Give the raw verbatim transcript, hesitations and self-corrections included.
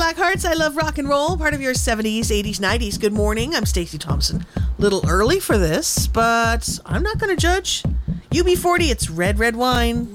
Black Hearts. I love rock and roll. Part of your seventies, eighties, nineties. Good morning. I'm Stacey Thompson. Little early for this, but I'm not going to judge. U B forty, it's Red Red Wine.